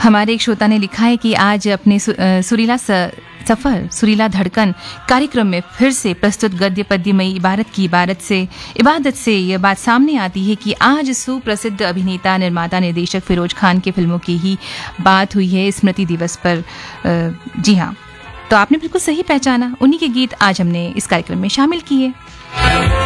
हमारे एक श्रोता ने लिखा है कि आज अपने सुरीला सफ़र सुरीला धड़कन कार्यक्रम में फिर से प्रस्तुत गद्य पद्यमयी इबादत से यह बात सामने आती है कि आज सुप्रसिद्ध अभिनेता निर्माता निर्देशक फिरोज खान के फिल्मों की ही बात हुई है स्मृति दिवस पर। जी हाँ, तो आपने बिल्कुल सही पहचाना, उन्हीं के गीत आज हमने इस कार्यक्रम में शामिल किए।